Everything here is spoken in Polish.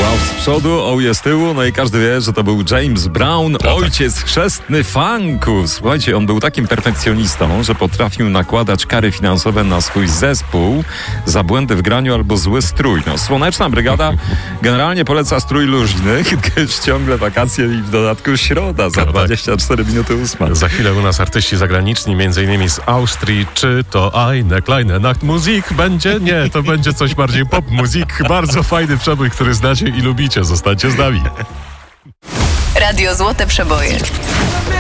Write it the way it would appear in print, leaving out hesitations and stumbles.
Wow z przodu, oje z tyłu, no i każdy wie, że to był James Brown, ojciec chrzestny funku. Słuchajcie, on był takim perfekcjonistą, że potrafił nakładać kary finansowe na swój zespół za błędy w graniu albo zły strój. No, Słoneczna Brygada generalnie poleca strój luźny, gdyż ciągle wakacje i w dodatku środa za 24 minuty 8. Za chwilę u nas artyści zagraniczni, m.in. z Austrii. Czy to Eine kleine Nachtmusik będzie? Nie, to będzie coś bardziej pop muzik. Bardzo fajny przebój, który znacie i lubicie. Zostańcie z nami. Radio Złote Przeboje.